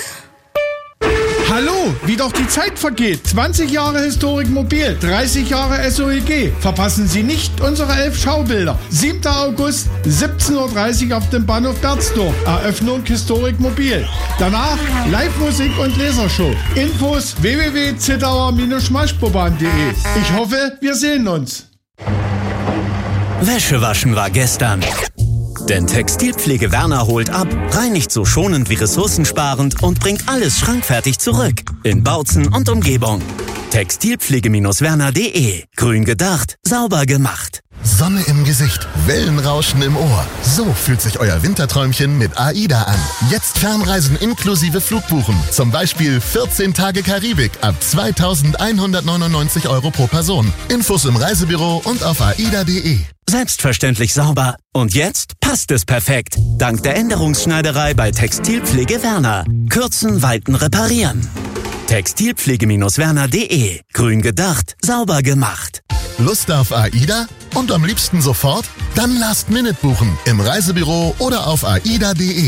Hallo, wie doch die Zeit vergeht. 20 Jahre Historik Mobil, 30 Jahre SOEG. Verpassen Sie nicht unsere 11 Schaubilder. 7. August, 17.30 Uhr auf dem Bahnhof Berzdorf. Eröffnung Historik Mobil. Danach Live-Musik und Lasershow. Infos www.zittauer-schmalspurbahn.de. Ich hoffe, wir sehen uns. Wäsche waschen war gestern. Denn Textilpflege Werner holt ab, reinigt so schonend wie ressourcensparend und bringt alles schrankfertig zurück. In Bautzen und Umgebung. Textilpflege-werner.de. Grün gedacht, sauber gemacht. Sonne im Gesicht, Wellenrauschen im Ohr. So fühlt sich euer Winterträumchen mit AIDA an. Jetzt Fernreisen inklusive Flugbuchen. Zum Beispiel 14 Tage Karibik ab 2.199 € pro Person. Infos im Reisebüro und auf aida.de. Selbstverständlich sauber. Und jetzt passt es perfekt. Dank der Änderungsschneiderei bei Textilpflege Werner. Kürzen, weiten, reparieren. Textilpflege-werner.de. Grün gedacht, sauber gemacht. Lust auf AIDA? Und am liebsten sofort? Dann Last Minute buchen. Im Reisebüro oder auf aida.de.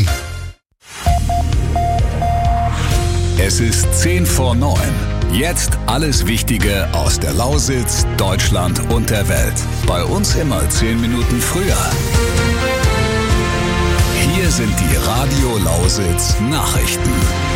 Es ist 8:50. Jetzt alles Wichtige aus der Lausitz, Deutschland und der Welt. Bei uns immer 10 Minuten früher. Hier sind die Radio Lausitz Nachrichten.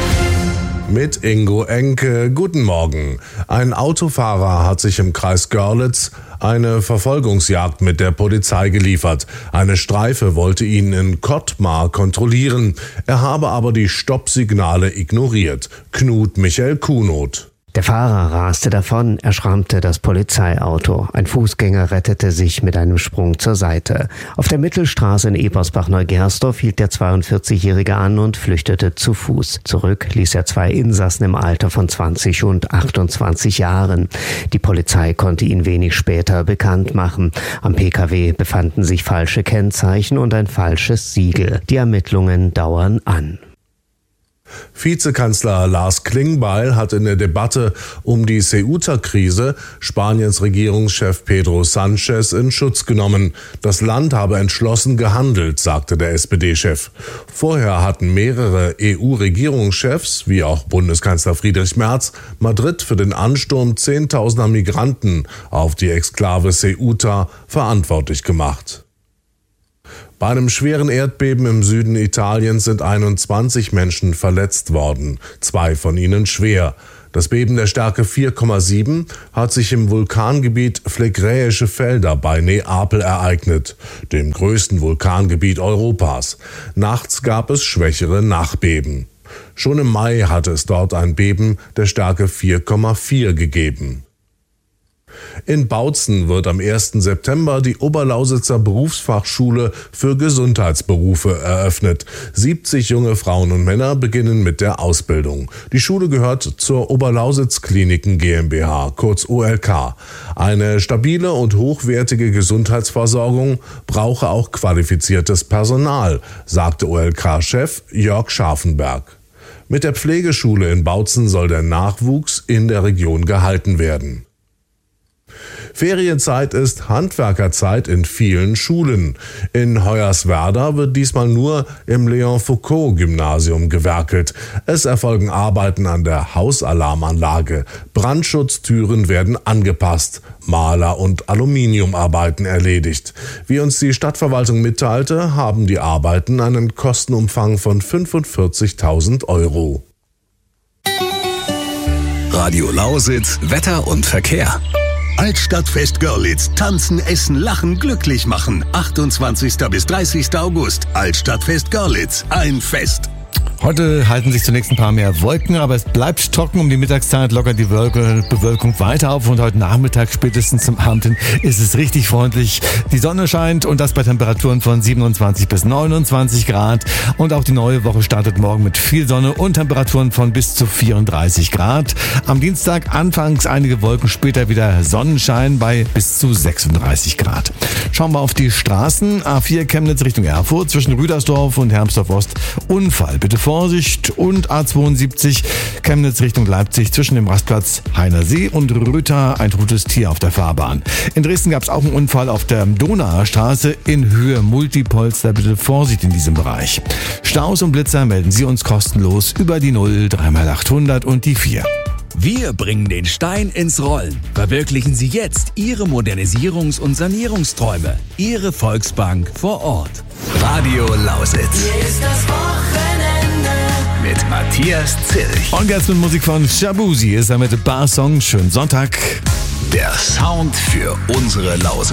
Mit Ingo Enke. Guten Morgen. Ein Autofahrer hat sich im Kreis Görlitz eine Verfolgungsjagd mit der Polizei geliefert. Eine Streife wollte ihn in Kottmar kontrollieren. Er habe aber die Stoppsignale ignoriert. Knut Michael Kuhnot. Der Fahrer raste davon, er schrammte das Polizeiauto. Ein Fußgänger rettete sich mit einem Sprung zur Seite. Auf der Mittelstraße in Ebersbach-Neugersdorf hielt der 42-Jährige an und flüchtete zu Fuß. Zurück ließ er 2 Insassen im Alter von 20 und 28 Jahren. Die Polizei konnte ihn wenig später bekannt machen. Am Pkw befanden sich falsche Kennzeichen und ein falsches Siegel. Die Ermittlungen dauern an. Vizekanzler Lars Klingbeil hat in der Debatte um die Ceuta-Krise Spaniens Regierungschef Pedro Sánchez in Schutz genommen. Das Land habe entschlossen gehandelt, sagte der SPD-Chef. Vorher hatten mehrere EU-Regierungschefs, wie auch Bundeskanzler Friedrich Merz, Madrid für den Ansturm 10.000er Migranten auf die Exklave Ceuta verantwortlich gemacht. Bei einem schweren Erdbeben im Süden Italiens sind 21 Menschen verletzt worden, 2 von ihnen schwer. Das Beben der Stärke 4,7 hat sich im Vulkangebiet Phlegräische Felder bei Neapel ereignet, dem größten Vulkangebiet Europas. Nachts gab es schwächere Nachbeben. Schon im Mai hatte es dort ein Beben der Stärke 4,4 gegeben. In Bautzen wird am 1. September die Oberlausitzer Berufsfachschule für Gesundheitsberufe eröffnet. 70 junge Frauen und Männer beginnen mit der Ausbildung. Die Schule gehört zur Oberlausitz Kliniken GmbH, kurz OLK. Eine stabile und hochwertige Gesundheitsversorgung brauche auch qualifiziertes Personal, sagte OLK-Chef Jörg Scharfenberg. Mit der Pflegeschule in Bautzen soll der Nachwuchs in der Region gehalten werden. Ferienzeit ist Handwerkerzeit in vielen Schulen. In Hoyerswerda wird diesmal nur im Leon-Foucault-Gymnasium gewerkelt. Es erfolgen Arbeiten an der Hausalarmanlage. Brandschutztüren werden angepasst. Maler- und Aluminiumarbeiten erledigt. Wie uns die Stadtverwaltung mitteilte, haben die Arbeiten einen Kostenumfang von 45.000 €. Radio Lausitz, Wetter und Verkehr. Altstadtfest Görlitz. Tanzen, essen, lachen, glücklich machen. 28. bis 30. August. Altstadtfest Görlitz. Ein Fest. Heute halten sich zunächst ein paar mehr Wolken, aber es bleibt trocken. Um die Mittagszeit lockert die Bewölkung weiter auf und heute Nachmittag spätestens zum Abend hin ist es richtig freundlich. Die Sonne scheint und das bei Temperaturen von 27 bis 29 Grad. Und auch die neue Woche startet morgen mit viel Sonne und Temperaturen von bis zu 34 Grad. Am Dienstag anfangs einige Wolken, später wieder Sonnenschein bei bis zu 36 Grad. Schauen wir auf die Straßen. A4 Chemnitz Richtung Erfurt zwischen Rüdersdorf und Hermsdorf Ost. Unfall, bitte Vorsicht. Und A72 Chemnitz Richtung Leipzig zwischen dem Rastplatz Heiner See und Rüther ein totes Tier auf der Fahrbahn. In Dresden gab es auch einen Unfall auf der Donauer Straße in Höhe Multipolster. Bitte Vorsicht in diesem Bereich. Staus und Blitzer melden Sie uns kostenlos über die 0 3x800 und die 4. Wir bringen den Stein ins Rollen. Verwirklichen Sie jetzt Ihre Modernisierungs- und Sanierungsträume. Ihre Volksbank vor Ort. Radio Lausitz. Hier ist das Wochenende. Mit Matthias Zilch. Und jetzt mit Musik von Shabuzi ist er mit Bar Song. Schönen Sonntag. Der Sound für unsere Lausitz.